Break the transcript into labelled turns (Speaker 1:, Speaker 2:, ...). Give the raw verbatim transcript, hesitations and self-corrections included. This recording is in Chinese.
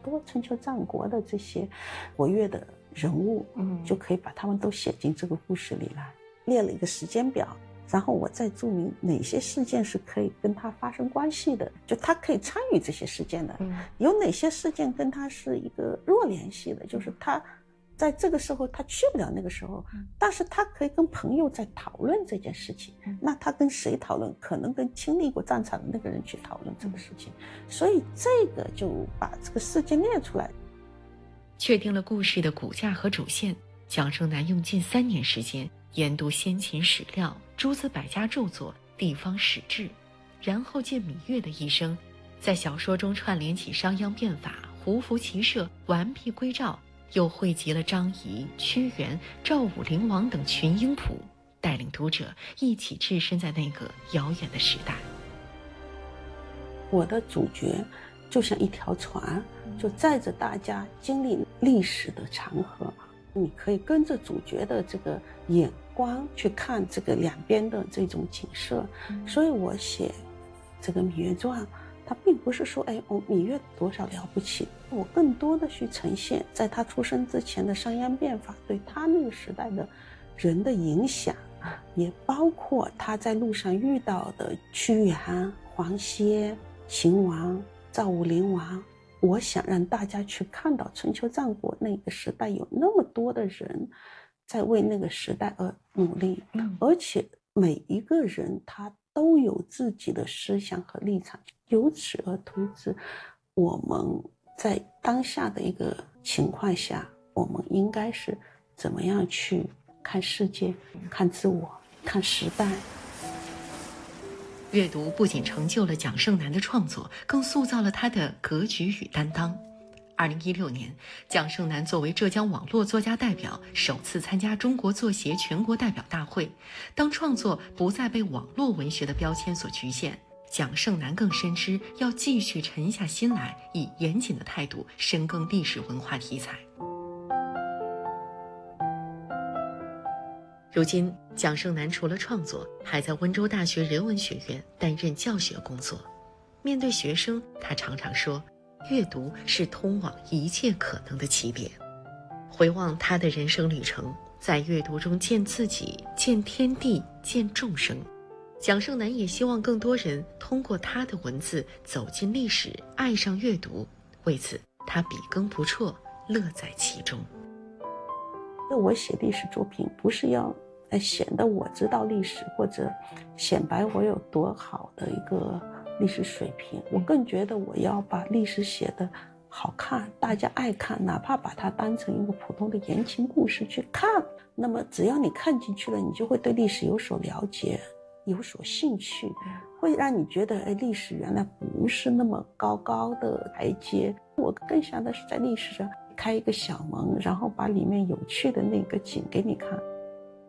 Speaker 1: 多春秋战国的这些活跃的人物，嗯，就可以把他们都写进这个故事里来，列了一个时间表，然后我再注明哪些事件是可以跟他发生关系的，就他可以参与这些事件的，嗯，有哪些事件跟他是一个弱联系的，就是他在这个时候他去不了那个时候，但是他可以跟朋友在讨论这件事情，那他跟谁讨论？可能跟经历过战场的那个人去讨论这个事情，所以这个就把这个事件列出来。
Speaker 2: 确定了故事的骨架和主线，蒋胜男用近三年时间研读先秦史料、诸子百家著作、地方史志，然后借芈月的一生，在小说中串联起商鞅变法、胡服骑射、顽皮归赵，又汇集了张仪、屈原、赵武灵王等群英谱，带领读者一起置身在那个遥远的时代。
Speaker 1: 我的主角就像一条船，就载着大家经历历史的长河，你可以跟着主角的这个眼光去看这个两边的这种景色，嗯，所以我写这个芈月传，它并不是说哎，我芈月多少了不起，我更多的去呈现在他出生之前的商鞅变法对他那个时代的人的影响，也包括他在路上遇到的屈原、黄歇、秦王、赵武灵王。我想让大家去看到春秋战国那个时代有那么多的人在为那个时代而努力，嗯，而且每一个人他都有自己的思想和立场，由此而推知我们在当下的一个情况下，我们应该是怎么样去看世界、看自我、看时代。
Speaker 2: 阅读不仅成就了蒋胜男的创作，更塑造了他的格局与担当。二零一六年，蒋胜男作为浙江网络作家代表，首次参加中国作协全国代表大会。当创作不再被网络文学的标签所局限，蒋胜男更深知要继续沉下心来，以严谨的态度深耕历史文化题材。如今，蒋胜男除了创作，还在温州大学人文学院担任教学工作。面对学生，他常常说，阅读是通往一切可能的起点。回望他的人生旅程，在阅读中见自己，见天地，见众生。蒋胜男也希望更多人通过他的文字走进历史，爱上阅读。为此，他笔耕不辍，乐在其中。
Speaker 1: 我写历史作品不是要显得我知道历史，或者显摆我有多好的一个历史水平，我更觉得我要把历史写得好看，大家爱看，哪怕把它当成一个普通的言情故事去看，那么只要你看进去了，你就会对历史有所了解，有所兴趣，会让你觉得哎，历史原来不是那么高高的台阶。我更想的是在历史上开一个小门，然后把里面有趣的那个景给你看。